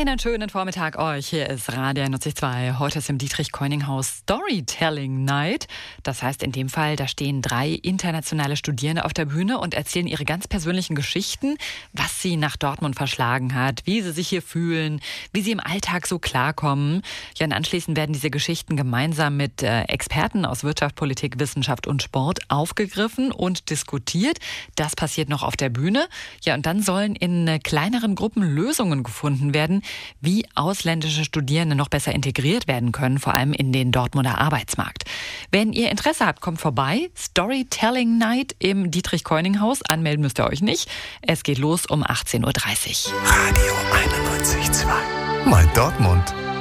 Einen schönen Vormittag euch. Hier ist Radio 92. Heute ist im Dietrich-Keuning-Haus Storytelling Night. Das heißt in dem Fall, da stehen 3 internationale Studierende auf der Bühne und erzählen ihre ganz persönlichen Geschichten, was sie nach Dortmund verschlagen hat, wie sie sich hier fühlen, wie sie im Alltag so klarkommen. Ja, und anschließend werden diese Geschichten gemeinsam mit Experten aus Wirtschaft, Politik, Wissenschaft und Sport aufgegriffen und diskutiert. Das passiert noch auf der Bühne. Ja, und dann sollen in kleineren Gruppen Lösungen gefunden werden, wie ausländische Studierende noch besser integriert werden können, vor allem in den Dortmunder Arbeitsmarkt. Wenn ihr Interesse habt, kommt vorbei. Storytelling Night im Dietrich-Keuning-Haus. Anmelden müsst ihr euch nicht. Es geht los um 18:30 Uhr. Radio 91.2. Mein Dortmund.